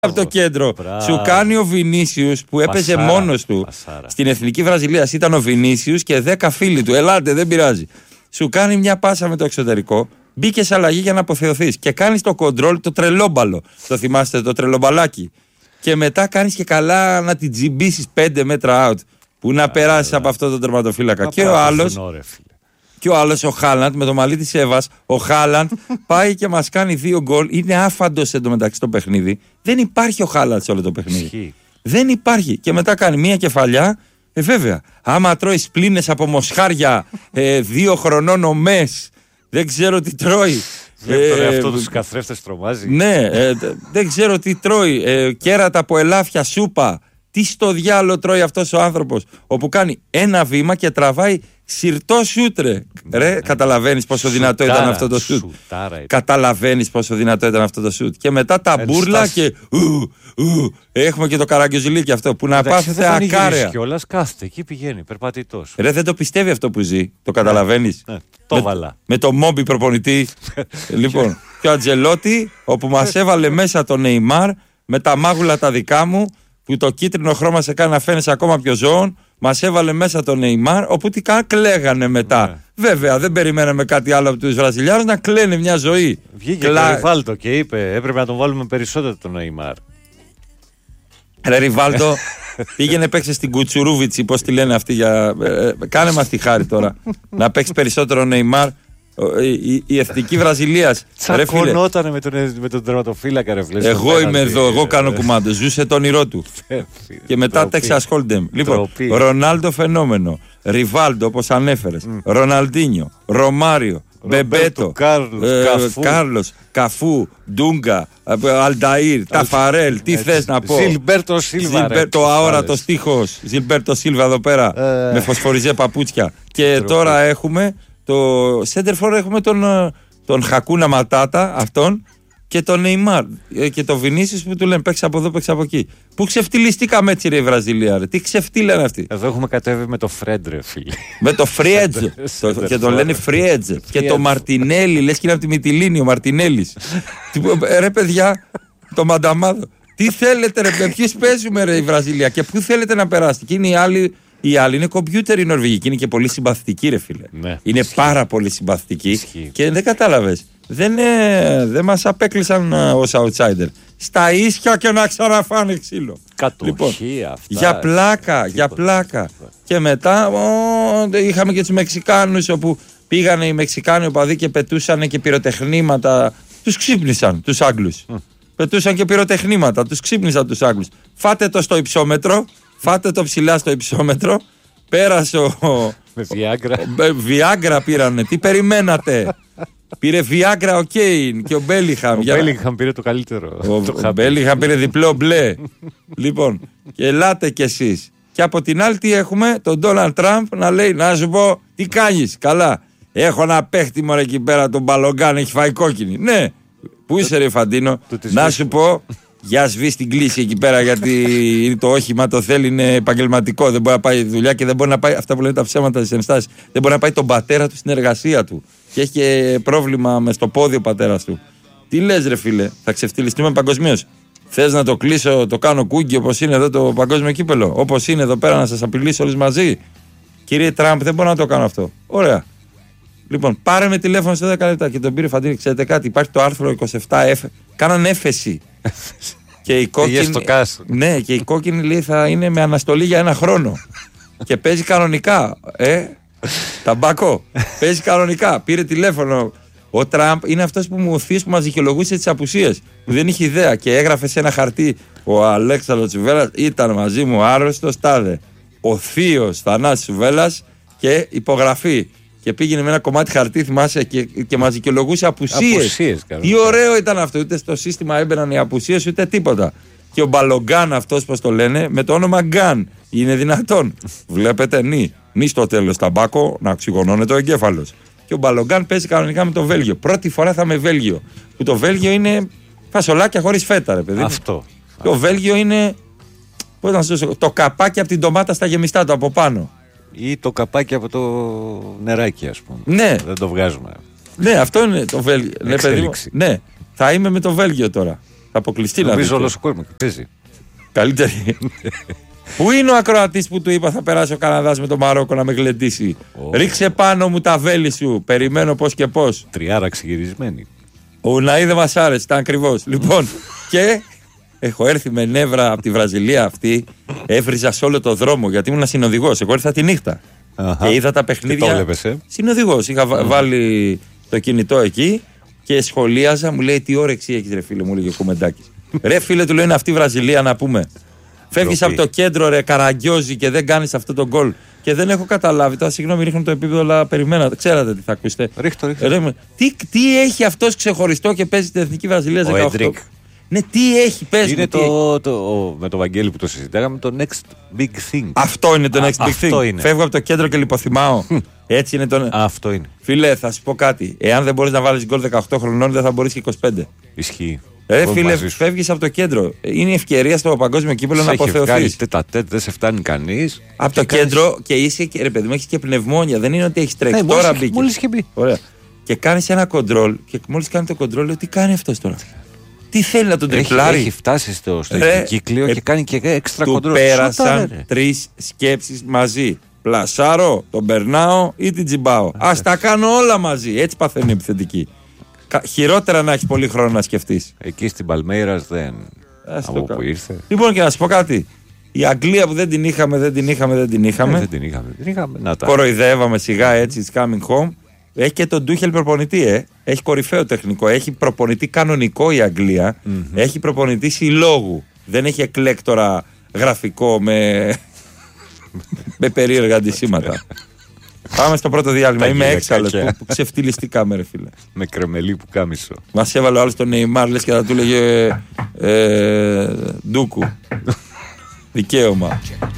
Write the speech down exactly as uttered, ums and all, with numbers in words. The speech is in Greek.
από το κέντρο. Μπράβο. Σου κάνει ο Βινίσιους που έπαιζε Πασάρα. μόνος του. Πασάρα. Στην Εθνική Βραζιλίας ήταν ο Βινίσιους και δέκα φίλοι του. Ελάτε, δεν πειράζει. Σου κάνει μια πάσα με το εξωτερικό. Μπήκε σε αλλαγή για να αποθεωθείς. Και κάνεις το κοντρόλ, το τρελόμπαλο. Το θυμάστε, το τρελομπαλάκι. Και μετά κάνεις και καλά να την τζιμπήσεις πέντε μέτρα out. Που να περάσεις από αυτό το τερματοφύλακα. Και ο άλλος. Και ο άλλος, ο Χάλαντ, με το μαλλί της Εύας, ο Χάλαντ πάει και μας κάνει δύο γκολ. Είναι άφαντος εντωμεταξύ το παιχνίδι. Δεν υπάρχει ο Χάλαντ σε όλο το παιχνίδι. Ισχύει. Δεν υπάρχει. Και μετά κάνει μία κεφαλιά. Ε, βέβαια. Άμα τρώει σπλήνες από μοσχάρια ε, δύο χρονών ο Μες, δεν ξέρω τι τρώει. Βλέπει ε, αυτό τους καθρέφτες τρομάζει. Ναι, ε, δεν ξέρω τι τρώει. Ε, κέρατα από ελάφια, σούπα. Τι στο διάλο τρώει αυτός ο άνθρωπος, όπου κάνει ένα βήμα και τραβάει σιρτό σούτ, ρε. Ρε, καταλαβαίνεις πόσο δυνατό ήταν αυτό το σούτ. Καταλαβαίνεις πόσο δυνατό ήταν αυτό το σούτ. Και μετά τα μπούρλα και ου, ου, έχουμε και το καραγκιόζιλίκι αυτό που να πάθετε ακάραια. Κιόλας κάθεται, εκεί πηγαίνει, περπατητός. Ρε, δεν το πιστεύει αυτό που ζει, το καταλαβαίνεις. Ναι, το βάλα. Με το Μόμπι προπονητή. Λοιπόν, και ο Αντζελότη, όπου μας έβαλε μέσα τον Νεϊμάρ με τα μάγουλα τα δικά μου. Που το κίτρινο χρώμα σε κάνει να φαίνεσαι ακόμα πιο ζώων, μας έβαλε μέσα τον Νεϊμάρ, όπου τι καν κλαίγανε μετά. Ναι. Βέβαια, δεν περιμέναμε κάτι άλλο από τους Βραζιλιάνους να κλαίνε μια ζωή. Βγήκε Κλα... και ο Ριβάλτο και είπε: έπρεπε να τον βάλουμε περισσότερο τον Νεϊμάρ. Ρε Ριβάλτο, πήγαινε παίξε στην Κουτσουρούβιτσι, πώς τη λένε αυτοί. Για... Ε, κάνε μας τη χάρη τώρα. Να παίξει περισσότερο Νεϊμάρ. Η, η, η εθνική Βραζιλίας. Τσακωνότανε με τον, με τον τερματοφύλακα, ρε φίλε. Εγώ είμαι εδώ, εγώ κάνω κουμάντο. Ζούσε το όνειρό του. Και μετά Τέξας Χόλντεμ. Λοιπόν, Ρονάλντο φαινόμενο. Ριβάλντο, όπως ανέφερες. Mm. Ροναλντίνιο, Ρωμάριο, Μπεμπέτο, Κάρλος, Καφού, Ντούγκα, Αλνταΐρ, Ταφαρέλ. Τι θες να πω. Ζιλμπέρτο Σίλβα. Το αόρατο στίχος. Ζιλμπέρτο Σίλβα εδώ πέρα. Με φωσφοριζέ παπούτσια. Και τώρα έχουμε. Το Σέντερφορ έχουμε τον, τον Χακούνα Ματάτα, αυτόν, και τον Νεϊμάρ. Και τον Βινίσιους που του λένε παίξει από εδώ, παίξει από εκεί. Πού ξεφτυλιστήκαμε έτσι, ρε η Βραζιλία, ρε. Τι ξεφτύλανε αυτοί. Εδώ έχουμε κατέβει με το Φρέντρε, φίλε. Με το Φριέτζ. Και τον λένε Φριέτζ. Και το Μαρτινέλη, λες και είναι από τη Μυτιλίνη ο Μαρτινέλης. Ρε παιδιά, το Μανταμάδο. Τι θέλετε, ρε, με ποιους παίζουμε, ρε η Βραζιλία, και πού θέλετε να περάσετε. Και είναι οι άλλοι. Οι άλλοι είναι κομπιούτερ η Νορβηγική, είναι και πολύ συμπαθητική, ρε φίλε. Ναι, είναι ισχύει. Πάρα πολύ συμπαθητική. Ισχύει. Και δεν κατάλαβες. Δεν, ε, δεν μας απέκλεισαν ε, ως outsider. Στα ίσια και να ξαναφάνε ξύλο. Κατοχή λοιπόν, αυτά. Για πλάκα, για πλάκα. Και μετά ο, είχαμε και τους Μεξικάνους, όπου πήγανε οι Μεξικάνοι οπαδοί και πετούσαν και πυροτεχνήματα. Τους ξύπνησαν τους Άγγλους. Mm. Πετούσαν και πυροτεχνήματα, τους ξύπνησαν τους Άγγλους. Φάτε το στο υψόμετρο. Φάτε το ψηλά στο υψόμετρο. Πέρασε ο. Με Βιάγκρα. Βιάγκρα πήρανε. Τι περιμένατε. Πήρε Βιάγκρα ο Κέιν και ο Μπέλιχαμ. Ο Μπέλιχαμ πήρε το καλύτερο. Ο, ο Μπέλιχαμ πήρε διπλό μπλε. Λοιπόν, και ελάτε κι εσείς. Και από την άλλη τι έχουμε, τον Ντόναλντ Τραμπ να λέει: να σου πω, τι κάνεις. Καλά. Έχω ένα παίχτη μωρέ εκεί πέρα, τον Μπαλογκάν, έχει φάει κόκκινη. Ναι. Πού είσαι, ρε Φαντίνο. Να σου πω. Για σβήσει την κλίση εκεί πέρα, γιατί το όχημα το θέλει, είναι επαγγελματικό. Δεν μπορεί να πάει δουλειά και δεν μπορεί να πάει. Αυτά που λένε τα ψέματα της ενστάσης. Δεν μπορεί να πάει τον πατέρα του στην εργασία του. Και έχει και πρόβλημα με στο πόδι ο πατέρας του. Τι λες, ρε φίλε, θα ξεφτυλιστούμε παγκοσμίως. Θες να το κλείσω, το κάνω κούγκι όπως είναι εδώ το παγκόσμιο κύπελο. Όπως είναι εδώ πέρα να σας απειλήσω όλους μαζί. Κύριε Τραμπ, δεν μπορώ να το κάνω αυτό. Ωραία. Λοιπόν, πάρε με τηλέφωνο σε δέκα λεπτά και τον πήρε Φαντίνη. Ξέρετε κάτι, υπάρχει το άρθρο είκοσι επτά F. Κάναν έφεση. Και η κόκκινη, ναι, και η κόκκινη λέει θα είναι με αναστολή για ένα χρόνο. Και παίζει κανονικά. Ε, ταμπάκο. Παίζει κανονικά. Πήρε τηλέφωνο. Ο Τραμπ είναι αυτός που μου θύες που μας δικαιολογούσε τις απουσίες. Που δεν είχε ιδέα και έγραφε σε ένα χαρτί. Ο Αλέξανδρος Τσουβέλλας ήταν μαζί μου άρρωστος τάδε. Ο θείος Θανάσης Τσουβέλλας και υπογραφή. Και πήγαινε με ένα κομμάτι χαρτί, θυμάσαι, και, και μας δικαιολογούσε απουσίες. Τι ωραίο ήταν αυτό. Ούτε στο σύστημα έμπαιναν οι απουσίες, ούτε τίποτα. Και ο Μπαλογκάν, αυτός πώς το λένε, με το όνομα Γκάν. Είναι δυνατόν. Βλέπετε, νη. Νη στο τέλος ταμπάκο, να ξυγονώνεται ο εγκέφαλος. Και ο Μπαλογκάν παίζει κανονικά με το Βέλγιο. Πρώτη φορά θα με Βέλγιο. Που το Βέλγιο είναι φασολάκια χωρίς φέτα, ρε παιδί. Αυτό. Και ο Βέλγιο είναι. Πώς να σου το καπάκι από την ντομάτα στα γεμιστά του από πάνω. Ή το καπάκι από το νεράκι, ας πούμε. Ναι. Δεν το βγάζουμε. Ναι, αυτό είναι το Βέλγιο. Ναι, παιδί μου. Ναι, θα είμαι με το Βέλγιο τώρα. Θα αποκλειστεί να δει. Νομίζω όλος ο κόσμος παίζει. Καλύτερη. Πού είναι ο ακροατής που του είπα θα περάσει ο Καναδάς με το Μαρόκο να με γλεντήσει? Oh. Ρίξε πάνω μου τα βέλη σου. Περιμένω πώς και πώς. Τριάρα ξεγυρισμένη. Ο Ναΐ δεν μας άρεσε, ήταν ακριβώς. Λοιπόν, και έχω έρθει με νεύρα από τη Βραζιλία αυτή. Έβριζα σε όλο το δρόμο γιατί ήμουν συνοδηγός. Εγώ ήρθα τη νύχτα. Uh-huh. Και είδα τα παιχνίδια. Και το βλέπεις, ε? Συνοδηγός. Είχα uh-huh. βάλει το κινητό εκεί και σχολίαζα. Μου λέει τι όρεξη έχεις, ρε φίλε, μου λέγε ο Κομμεντάκης. Ρε φίλε, του λέει είναι αυτή η Βραζιλία να πούμε. Φεύγεις από το κέντρο, ρε Καραγκιόζη, και δεν κάνεις αυτό το γκολ. Και δεν έχω καταλάβει. Τώρα, συγγνώμη, ρίχνω το επίπεδο, αλλά περιμένατε. Ξέρατε τι θα ακούσετε. Ρίχτω, ρίχτω. Ρε, τι, τι έχει αυτός ξεχωριστό και παίζει την Εθνική Βραζιλία ο δεκαοκτώ. Εντρίκ. Ναι, τι έχει, πες είναι μου, το, τι το, το, με τον Βαγγέλη που το συζητάγαμε, το next big thing. Αυτό είναι το Α, next big αυτό thing. Είναι. Φεύγω από το κέντρο και λιποθυμάω. Έτσι είναι το. Αυτό είναι. Φίλε, θα σου πω κάτι. Εάν δεν μπορείς να βάλεις γκολ δεκαοκτώ χρονών, δεν θα μπορείς και είκοσι πέντε. Ισχύει. Ρε φίλε, φεύγεις από το κέντρο. Είναι η ευκαιρία στο παγκόσμιο κύπελλο να αποθεωθείς. Τέτα τέτα, δεν σε φτάνει κανείς. Από το κάνεις... κέντρο και είσαι, ρε παιδί μου, έχεις και πνευμόνια. Δεν είναι ότι έχεις τρέξει. Ναι, τώρα μπήκε. Μόλις είχε μπει. Ωραία. Και κάνεις ένα κοντρόλ και μόλις κάνει το κοντρόλ, λέω τι κάνει αυτός τώρα. Τι θέλει να τον τριπλάρει. Έχει, έχει φτάσει στο, στο ε, κύκλιο ε, και κάνει και έξτρα κοντρόλ. Του πέρασαν τρεις σκέψεις μαζί. Πλασάρω, τον περνάω ή την τζιμπάω. Ας τα κάνω όλα μαζί. Έτσι παθαίνει η επιθετική. Χειρότερα να έχεις πολύ χρόνο να σκεφτείς. Εκεί στην Παλμέιρας δεν. Από που ήρθε. Λοιπόν, και να σου πω κάτι. Η Αγγλία που δεν την είχαμε, δεν την είχαμε, δεν την είχαμε. Ε, δεν την είχαμε. Δεν είχαμε. Να τα. Κοροϊδεύαμε σιγά έτσι, it's coming home. Έχει και τον Ντούχελ προπονητή, ε. Έχει κορυφαίο τεχνικό. Έχει προπονητή κανονικό η Αγγλία. Mm-hmm. Έχει προπονητή συλλόγου. Δεν έχει εκλέκτορα γραφικό με, με περίεργα αντισήματα. Πάμε στο πρώτο διάλειμμα. Είμαι έξαλλος που, που ξεφτυλιστήκαμε, ρε φίλε. Με κρεμελί που κάμισο. Μας έβαλε ο άλλος τον Νεϊμάρ, λες και θα του λέγε ε, Ντούκου. Δικαίωμα.